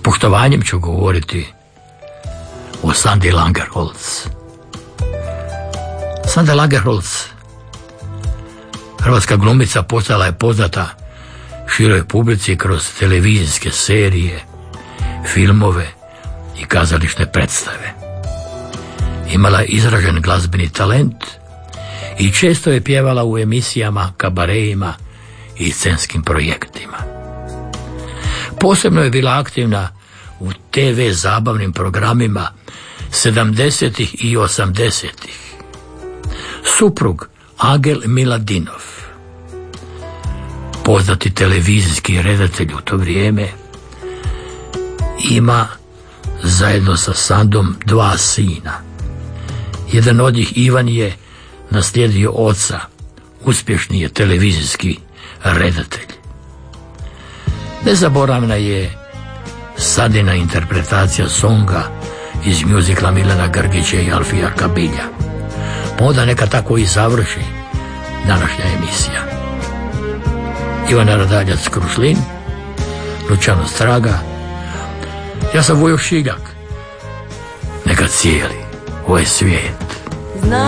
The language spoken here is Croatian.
poštovanjem ću govoriti o Sandi Langerholtz. Sanda Langerholtz, hrvatska glumica, postala je poznata široj publici kroz televizijske serije, filmove i kazališne predstave. Imala je izražen glazbeni talent i često je pjevala u emisijama, kabareima i scenskim projektima. Posebno je bila aktivna u TV zabavnim programima 70. i 80. Suprug Angel Miladinov, poznati televizijski redatelj u to vrijeme, ima zajedno sa Sandom 2 sina. Jedan od njih, Ivan, je naslijedio oca, uspješni je televizijski redatelj. Nezaboravna je Sandina interpretacija songa iz mjuzikla Milana Grgića i Alfija Kabilja. Onda neka tako i završi današnja emisija. Ivana Radaljac-Krušlin, Luciano Straga, ja sam Vujo Šiljak. Neka cijeli ovaj svijet